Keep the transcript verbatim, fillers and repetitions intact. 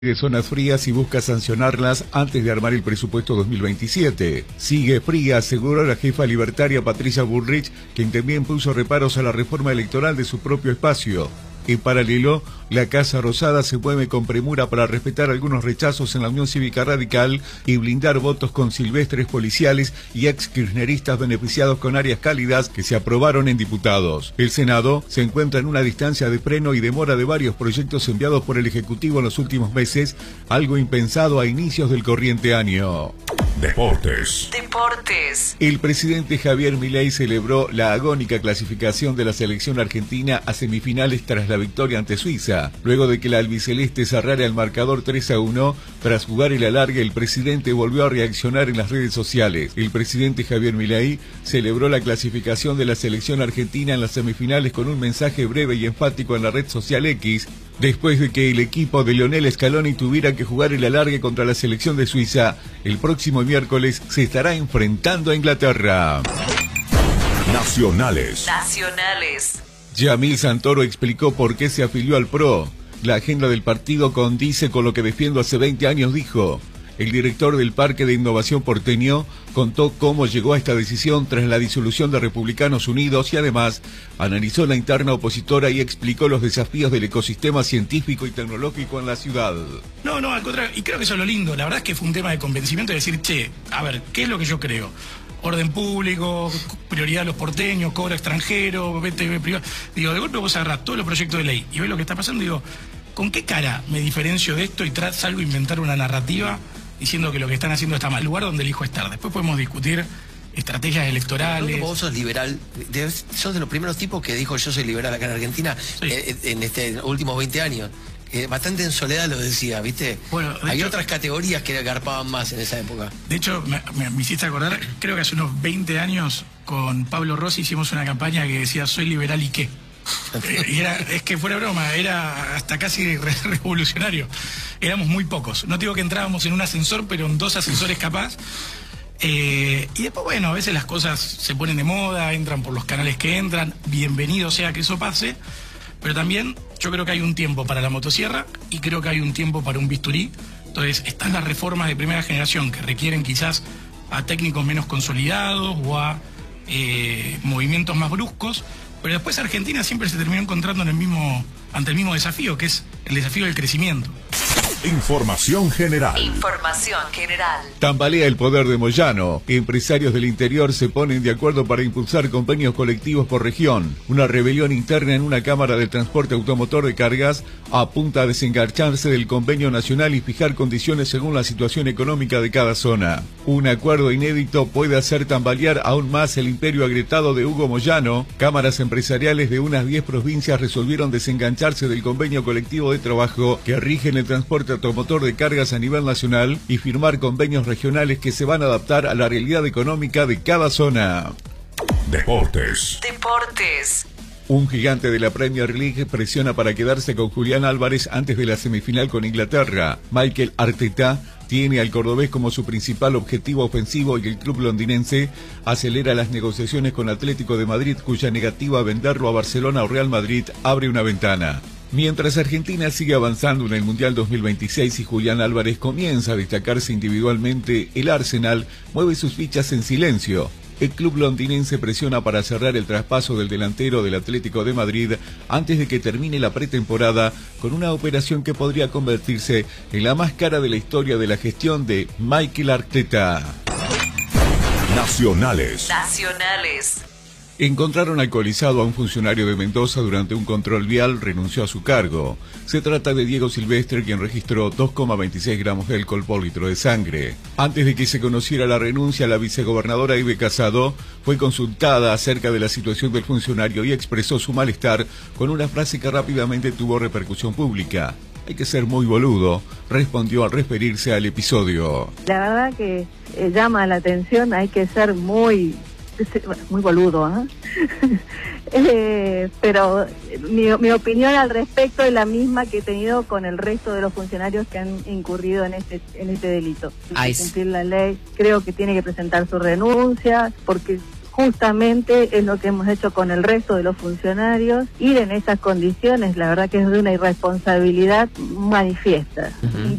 de zonas frías y busca sancionarlas antes de armar el presupuesto dos mil veintisiete. Sigue fría, aseguró la jefa libertaria Patricia Bullrich, quien también puso reparos a la reforma electoral de su propio espacio. En paralelo, la Casa Rosada se mueve con premura para respetar algunos rechazos en la Unión Cívica Radical y blindar votos con silvestres policiales y ex-kirchneristas beneficiados con áreas cálidas que se aprobaron en diputados. El Senado se encuentra en una distancia de freno y demora de varios proyectos enviados por el Ejecutivo en los últimos meses, algo impensado a inicios del corriente año. Deportes. Deportes. El presidente Javier Milei celebró la agónica clasificación de la selección argentina a semifinales tras la victoria ante Suiza. Luego de que la albiceleste cerrara el marcador tres a uno, tras jugar el alargue, el presidente volvió a reaccionar en las redes sociales. El presidente Javier Milei celebró la clasificación de la selección argentina en las semifinales con un mensaje breve y enfático en la red social X, después de que el equipo de Lionel Scaloni tuviera que jugar el alargue contra la selección de Suiza. El próximo miércoles se estará enfrentando a Inglaterra. Nacionales. Nacionales. Yamil Santoro explicó por qué se afilió al P R O. La agenda del partido condice con lo que defiendo hace veinte años, dijo. El director del Parque de Innovación porteño contó cómo llegó a esta decisión tras la disolución de Republicanos Unidos y además analizó la interna opositora y explicó los desafíos del ecosistema científico y tecnológico en la ciudad. No, no, al contrario, y creo que eso es lo lindo. La verdad es que fue un tema de convencimiento de decir, che, a ver, ¿qué es lo que yo creo? Orden público, prioridad a los porteños, cobro extranjero, B T V privado. Digo, de golpe vos agarrás todos los proyectos de ley y ves lo que está pasando y digo, ¿con qué cara me diferencio de esto y salgo a inventar una narrativa diciendo que lo que están haciendo está mal? Lugar donde elijo estar. Después podemos discutir estrategias electorales. Como vos sos liberal, sos de los primeros tipos que dijo yo soy liberal acá en Argentina, sí, en estos últimos veinte años. Eh, bastante en soledad lo decía, ¿viste? Bueno, hay hecho, otras categorías que agarpaban más en esa época. De hecho, me, me, me hiciste acordar, creo que hace unos veinte años con Pablo Rossi hicimos una campaña que decía soy liberal y qué. eh, y era, es que fuera broma, era hasta casi re revolucionario. Éramos muy pocos. No digo que entrábamos en un ascensor, pero en dos ascensores capaz. Eh, y después, bueno, a veces las cosas se ponen de moda, entran por los canales que entran. Bienvenido sea que eso pase. Pero también yo creo que hay un tiempo para la motosierra y creo que hay un tiempo para un bisturí. Entonces están las reformas de primera generación que requieren quizás a técnicos menos consolidados o a eh, movimientos más bruscos. Pero después Argentina siempre se terminó encontrando en el mismo, ante el mismo desafío, que es el desafío del crecimiento. Información general. Información general. Tambalea el poder de Moyano. Empresarios del interior se ponen de acuerdo para impulsar convenios colectivos por región. Una rebelión interna en una cámara de transporte automotor de cargas apunta a desengancharse del convenio nacional y fijar condiciones según la situación económica de cada zona. Un acuerdo inédito puede hacer tambalear aún más el imperio agrietado de Hugo Moyano. Cámaras empresariales de unas diez provincias resolvieron desengancharse del convenio colectivo de trabajo que rige en el transporte automotor de cargas a nivel nacional y firmar convenios regionales que se van a adaptar a la realidad económica de cada zona. Deportes. Deportes. Un gigante de la Premier League presiona para quedarse con Julián Álvarez antes de la semifinal con Inglaterra. Mikel Arteta tiene al cordobés como su principal objetivo ofensivo y el club londinense acelera las negociaciones con Atlético de Madrid, cuya negativa a venderlo a Barcelona o Real Madrid abre una ventana. Mientras Argentina sigue avanzando en el Mundial dos mil veintiséis y Julián Álvarez comienza a destacarse individualmente, el Arsenal mueve sus fichas en silencio. El club londinense presiona para cerrar el traspaso del delantero del Atlético de Madrid antes de que termine la pretemporada con una operación que podría convertirse en la más cara de la historia de la gestión de Mikel Arteta. Nacionales. Nacionales. Encontraron alcoholizado a un funcionario de Mendoza durante un control vial, renunció a su cargo. Se trata de Diego Silvestre, quien registró dos coma veintiséis gramos de alcohol por litro de sangre. Antes de que se conociera la renuncia, la vicegobernadora Ibe Casado fue consultada acerca de la situación del funcionario y expresó su malestar con una frase que rápidamente tuvo repercusión pública. Hay que ser muy boludo, respondió al referirse al episodio. La verdad que eh, llama la atención, hay que ser muy... muy boludo, ¿eh? eh, pero mi, mi opinión al respecto es la misma que he tenido con el resto de los funcionarios que han incurrido en este en este delito. Hay que cumplir la ley, creo que tiene que presentar su renuncia, porque justamente es lo que hemos hecho con el resto de los funcionarios. Ir en esas condiciones, la verdad que es de una irresponsabilidad manifiesta. Uh-huh.